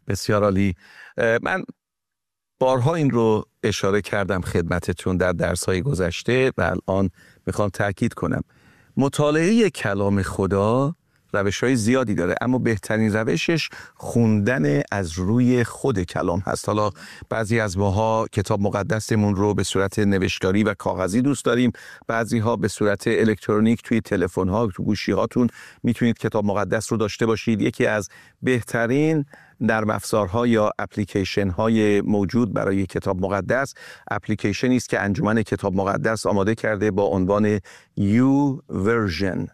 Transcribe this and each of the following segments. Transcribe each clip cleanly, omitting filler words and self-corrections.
بسیار عالی. من بارها این رو اشاره کردم خدمتتون در درس‌های گذشته و الان میخوام تأکید کنم. مطالعه کلام خدا روش‌های زیادی داره، اما بهترین روشش خوندن از روی خود کلام هست. حالا بعضی از ماها کتاب مقدسمون رو به صورت نوشتاری و کاغذی دوست داریم، بعضی ها به صورت الکترونیک توی تلفن‌ها، تو گوشی‌هاتون میتونید کتاب مقدس رو داشته باشید. یکی از بهترین نرم افزارها یا اپلیکیشن های موجود برای کتاب مقدس اپلیکیشنی است که انجمن کتاب مقدس آماده کرده با عنوان YouVersion.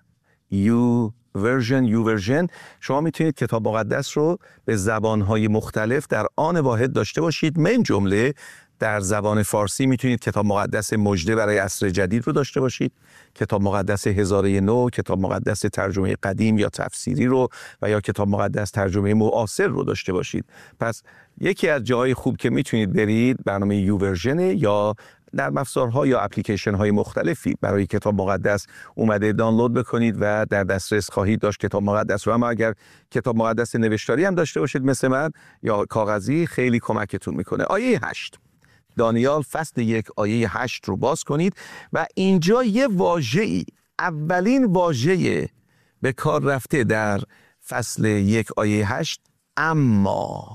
YouVersion. شما میتونید کتاب مقدس رو به زبانهای مختلف در آن واحد داشته باشید. من جمله در زبان فارسی میتونید کتاب مقدس مژده برای عصر جدید رو داشته باشید، کتاب مقدس هزاره نو، کتاب مقدس ترجمه قدیم یا تفسیری رو و یا کتاب مقدس ترجمه معاصر رو داشته باشید. پس یکی از جاهای خوب که میتونید برید برنامه YouVersion یا در افزارها یا اپلیکیشن های مختلفی برای کتاب مقدس اومده، دانلود بکنید و در دسترس خواهید داشت کتاب مقدس رو. اما اگر کتاب مقدس نوشتاری هم داشته باشید مثل من یا کاغذی، خیلی کمکتون میکنه. آیه 8 دانیال فصل 1 آیه 8 رو باز کنید و اینجا یه واژه‌ای، اولین واژه به کار رفته در فصل 1 آیه 8 اما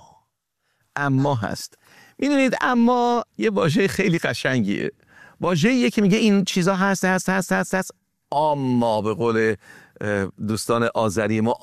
هست. میدونید اما یه واژه خیلی قشنگیه، واژه‌ایه که میگه این چیزا هست اما به قول دوستان آذری ما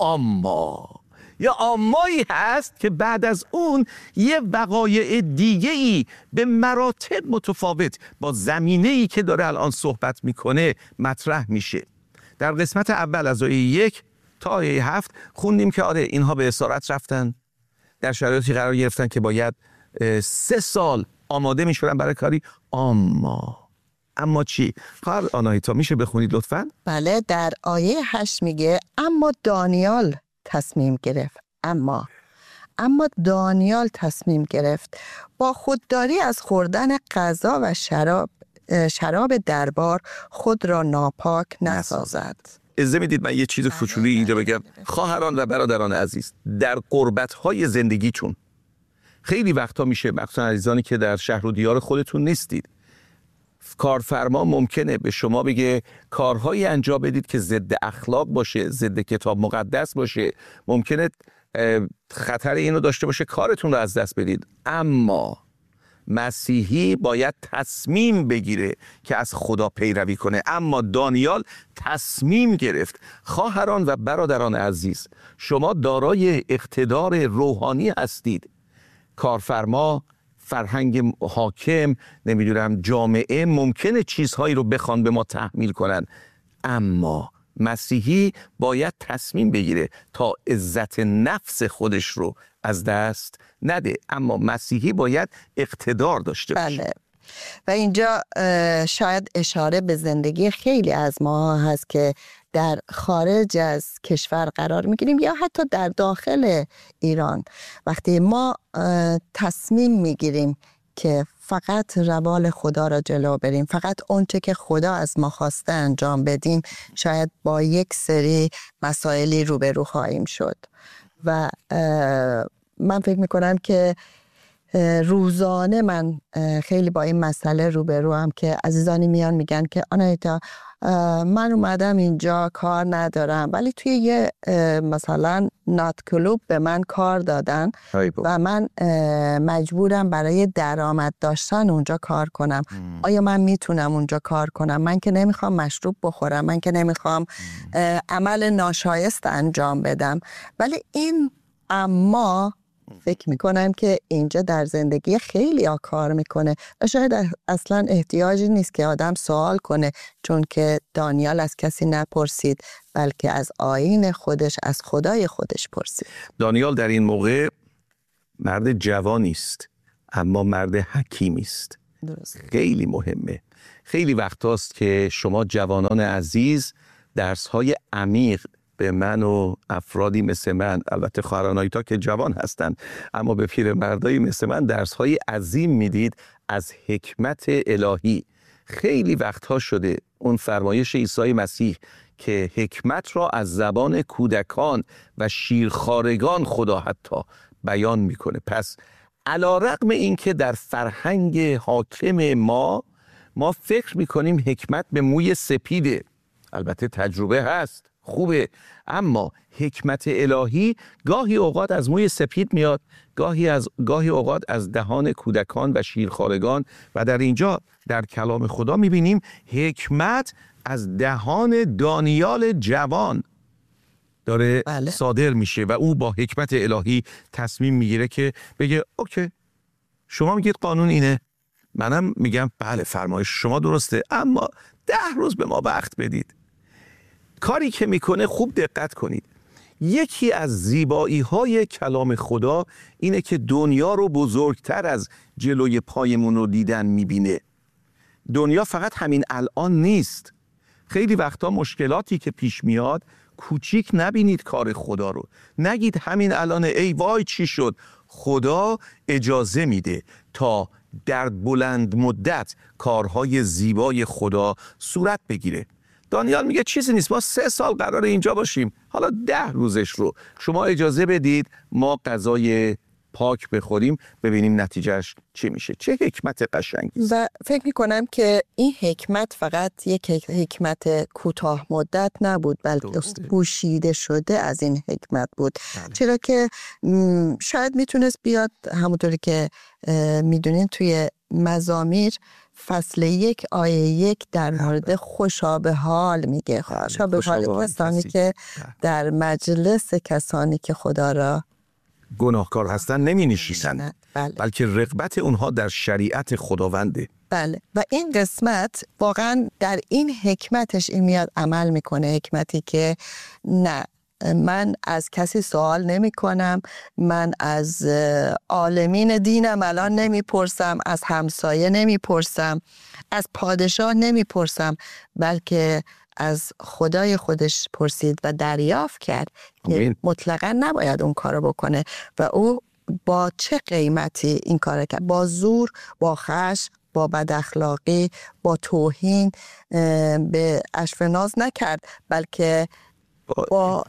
یا آمایی هست که بعد از اون یه وقایع دیگه‌ای به مراتب متفاوت با زمینه‌ای که داره الان صحبت میکنه مطرح میشه. در قسمت اول از آیه 1 تا آیه 7 خوندیم که آره اینها به اسارت رفتن، در شرایطی قرار گرفتن که باید 3 سال آماده میشورن برای کاری. اما چی؟ خواهر آناهیتا میشه بخونید لطفاً؟ بله، در آیه 8 میگه اما دانیال تصمیم گرفت. اما دانیال تصمیم گرفت با خودداری از خوردن غذا و شراب دربار خود را ناپاک نسازد. اجازه میدید من یه چیز کوچولی اینجا بگم. خواهران و برادران عزیز، در قربت‌های زندگیتون خیلی وقتا میشه، مخصوصا عزیزانی که در شهر و دیار خودتون نیستید، کارفرما ممکنه به شما بگه کارهایی انجام بدید که ضد اخلاق باشه، ضد کتاب مقدس باشه، ممکنه خطر اینو داشته باشه کارتون رو از دست بدید. اما مسیحی باید تصمیم بگیره که از خدا پیروی کنه. اما دانیال تصمیم گرفت. خواهران و برادران عزیز، شما دارای اقتدار روحانی هستید. کارفرما، فرهنگ حاکم، نمیدونم جامعه ممکنه چیزهایی رو بخوان به ما تحمیل کنن، اما مسیحی باید تصمیم بگیره تا عزت نفس خودش رو از دست نده. اما مسیحی باید اقتدار داشته باشه. بله. و اینجا شاید اشاره به زندگی خیلی از ما هست که در خارج از کشور قرار میگیریم یا حتی در داخل ایران. وقتی ما تصمیم میگیریم که فقط روال خدا را جلو بریم، فقط اونچه که خدا از ما خواسته انجام بدیم، شاید با یک سری مسائلی روبرو خواهیم شد. و من فکر میکنم که روزانه من خیلی با این مسئله روبرو هم که عزیزانی میان میگن که آنایتا من اومدم اینجا کار ندارم، ولی توی یه مثلا نات کلوب به من کار دادن و من مجبورم برای درآمد داشتن اونجا کار کنم. آیا من میتونم اونجا کار کنم؟ من که نمیخوام مشروب بخورم، من که نمیخوام عمل ناشایست انجام بدم. ولی این اما فکر میکنم که اینجا در زندگی خیلی ها کار میکنه و شاید اصلا احتیاجی نیست که آدم سوال کنه، چون که دانیال از کسی نپرسید بلکه از آیین خودش، از خدای خودش پرسید. دانیال در این موقع مرد جوانی است اما مرد حکیمی است. درست. خیلی مهمه. خیلی وقت هاست که شما جوانان عزیز درس‌های عمیق به من و افرادی مثل من، البته خواهران آیتا که جوان هستند، اما به پیرمردایی مثل من درس‌های عظیم میدید از حکمت الهی. خیلی وقتها شده اون فرمایش عیسی مسیح که حکمت را از زبان کودکان و شیرخوارگان خدا حتی بیان میکنه. پس علیرغم این که در فرهنگ حاکم ما فکر میکنیم حکمت به موی سپیده، البته تجربه هست خوبه، اما حکمت الهی گاهی اوقات از موی سپید میاد، گاهی اوقات از دهان کودکان و شیرخوارگان، و در اینجا در کلام خدا میبینیم حکمت از دهان دانیال جوان داره صادر میشه و او با حکمت الهی تصمیم میگیره که بگه اوکی شما میگید قانون اینه، منم میگم بله فرمایش شما درسته، اما 10 روز به ما وقت بدید. کاری که میکنه خوب دقت کنید. یکی از زیبایی های کلام خدا اینه که دنیا رو بزرگتر از جلوی پایمون رو دیدن میبینه. دنیا فقط همین الان نیست. خیلی وقتا مشکلاتی که پیش میاد کوچیک نبینید کار خدا رو، نگید همین الان ای وای چی شد. خدا اجازه میده تا در بلند مدت کارهای زیبای خدا صورت بگیره. دانیال میگه چیزی نیست، ما 3 سال قراره اینجا باشیم، حالا 10 روزش رو شما اجازه بدید ما غذای پاک بخوریم ببینیم نتیجهش چی میشه. چه حکمت قشنگی. و فکر میکنم که این حکمت فقط یک حکمت کوتاه مدت نبود، بلکه پوشیده شده از این حکمت بود. چرا که شاید میتونست بیاد همونطوری که میدونین توی مزامیر فصل 1 آیه 1 در مورد خوشا به حال میگه. خوشا به حال کسانی که در مجلس کسانی که خدا را گناهکار هستن نمی نشینن، بلکه رغبت اونها در شریعت خداونده. بله، و این قسمت واقعا در این حکمتش این میاد عمل میکنه، حکمتی که نه من از کسی سوال نمی کنم، من از عالمین دینم الان نمی پرسم، از همسایه نمی پرسم، از پادشاه نمی پرسم، بلکه از خدای خودش پرسید و دریافت کرد که مطلقا نباید اون کارو بکنه و او با چه قیمتی این کار کرد، با زور، با خشم، با بد اخلاقی، با توهین به اشفناز نکرد، بلکه با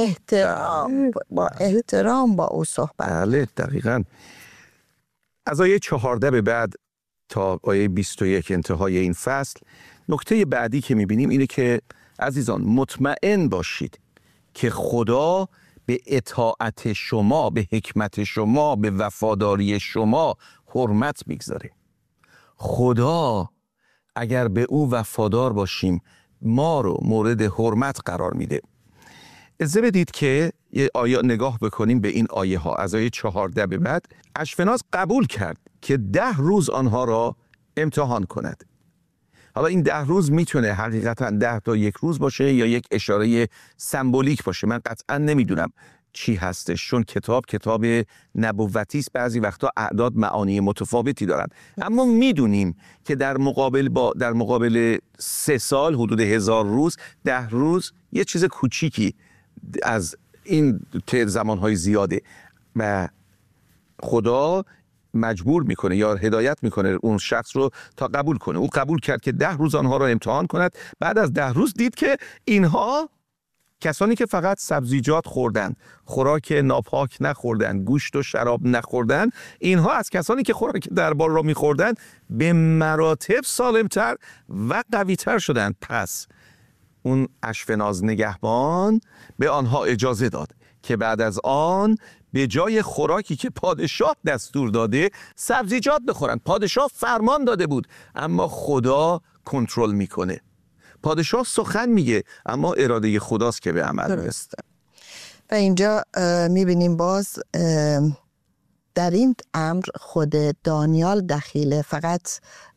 احترام با او صحبت. بله دقیقاً. از آیه 14 به بعد تا آیه 21 انتهای این فصل، نکته بعدی که میبینیم اینه که عزیزان مطمئن باشید که خدا به اطاعت شما، به حکمت شما، به وفاداری شما حرمت میگذاره. خدا اگر به او وفادار باشیم ما رو مورد حرمت قرار میده. اجازه بدید که یه آیه نگاه بکنیم به این آیه ها. از آیه 14 به بعد اشفناز قبول کرد که 10 روز آنها را امتحان کند. حالا این 10 روز میتونه حقیقتا 10 تا 1 روز باشه یا یک اشاره سمبولیک باشه، من قطعا نمیدونم چی هستش، چون کتاب نبوتی است، بعضی وقتا اعداد معانی متفاوتی دارن، اما میدونیم که در مقابل 3 سال حدود 1000 روز 10 روز یه چیز کوچیکی از این زمانهای زیاده و خدا مجبور میکنه یا هدایت میکنه اون شخص رو تا قبول کنه. او قبول کرد که 10 روز آنها را امتحان کند. بعد از 10 روز دید که اینها کسانی که فقط سبزیجات خوردن، خوراک ناپاک نخوردن، گوشت و شراب نخوردن، اینها از کسانی که خوراک دربار را میخوردن به مراتب سالمتر و قویتر شدند. پس اون اشفناز نگهبان به آنها اجازه داد که بعد از آن به جای خوراکی که پادشاه دستور داده سبزیجات بخورن. پادشاه فرمان داده بود اما خدا کنترل میکنه. پادشاه سخن میگه اما اراده خداست که به عمل میرسه. و اینجا میبینیم باز در این امر خود دانیال دخیله، فقط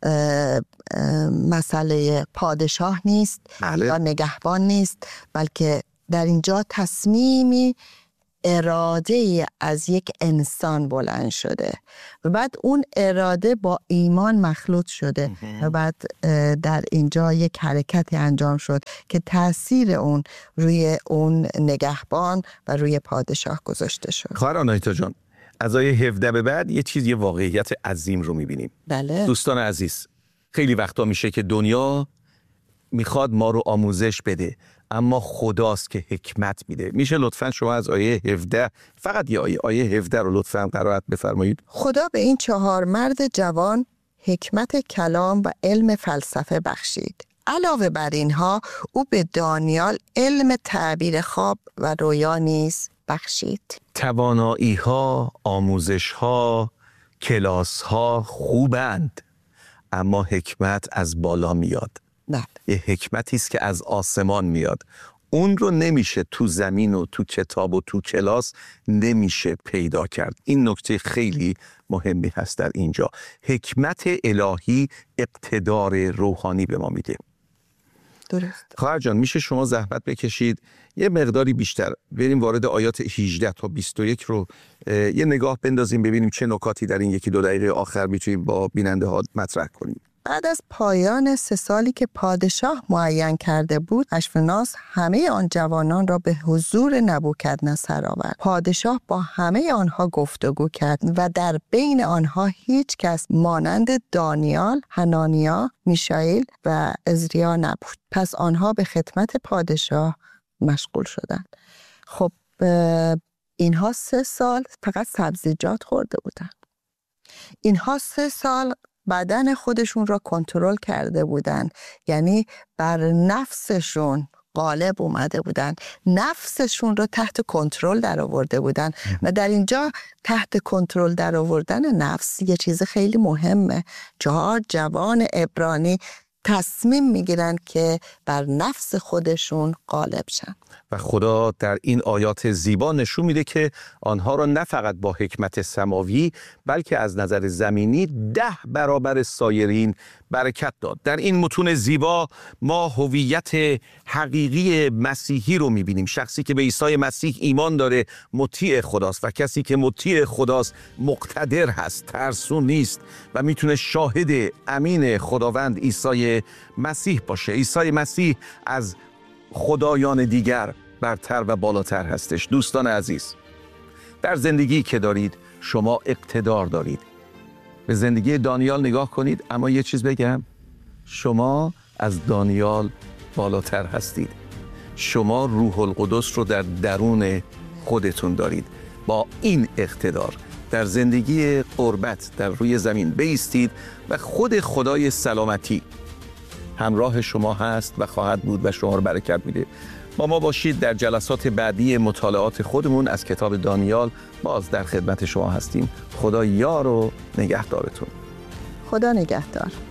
مسئله پادشاه نیست یا نگهبان نیست، بلکه در اینجا تصمیمی اراده از یک انسان بلند شده و بعد اون اراده با ایمان مخلوط شده و بعد در اینجا یک حرکتی انجام شد که تأثیر اون روی اون نگهبان و روی پادشاه گذاشته شد. خواهر آناهیتا جان، از آیه 17 به بعد یه واقعیت عظیم رو میبینیم. بله. دوستان عزیز، خیلی وقتا میشه که دنیا میخواد ما رو آموزش بده، اما خداست که حکمت میده. میشه لطفاً شما از آیه 17 فقط یه آیه 17 رو لطفاً قرائت بفرمایید؟ خدا به این 4 مرد جوان حکمت کلام و علم فلسفه بخشید. علاوه بر اینها او به دانیال علم تعبیر خواب و رویا نیز بخشید. توانایی ها، آموزش ها، کلاس ها خوبند، اما حکمت از بالا میاد. نه. یه حکمتی است که از آسمان میاد. اون رو نمیشه تو زمین و تو کتاب و تو کلاس نمیشه پیدا کرد. این نکته خیلی مهمی هست در اینجا. حکمت الهی اقتدار روحانی به ما میده. درست. خواهر جان میشه شما زحمت بکشید یه مقداری بیشتر بریم وارد آیات 18 تا 21 رو یه نگاه بندازیم ببینیم چه نکاتی در این 1-2 دقیقه آخر میتونیم با بیننده ها مطرح کنیم. بعد از پایان 3 سالی که پادشاه معین کرده بود، اشفناس همه آن جوانان را به حضور نبوکدنصر آورد. پادشاه با همه آنها گفتگو کرد و در بین آنها هیچ کس مانند دانیال، حنانیا، میشائیل و عزریا نبود. پس آنها به خدمت پادشاه مشغول شدند. خب اینها 3 سال فقط سبزیجات خورده بودند. اینها 3 سال بدن خودشون را کنترل کرده بودن، یعنی بر نفسشون غالب اومده بودن، نفسشون رو تحت کنترل در آورده بودن. و در اینجا تحت کنترل در آوردن نفس یه چیز خیلی مهمه. 4 جوان عبرانی تصمیم میگیرن که بر نفس خودشون غالب شن و خدا در این آیات زیبا نشون میده که آنها را نه فقط با حکمت سماوی بلکه از نظر زمینی 10 برابر سایرین برکت داد. در این متون زیبا ما هویت حقیقی مسیحی رو میبینیم. شخصی که به عیسی مسیح ایمان داره مطیع خداست و کسی که مطیع خداست مقتدر هست، ترسو نیست و میتونه شاهد امین خداوند عیسی مسیح باشه. عیسی مسیح از خدایان دیگر برتر و بالاتر هستش. دوستان عزیز، در زندگی که دارید شما اقتدار دارید. به زندگی دانیال نگاه کنید، اما یه چیز بگم، شما از دانیال بالاتر هستید. شما روح القدس رو در درون خودتون دارید. با این اقتدار در زندگی قربت در روی زمین بایستید و خود خدای سلامتی همراه شما هست و خواهد بود و شما رو برکت میده. با ما باشید در جلسات بعدی مطالعات خودمون از کتاب دانیال. باز در خدمت شما هستیم. خدا یار و نگهدارتون. خدا نگهدار.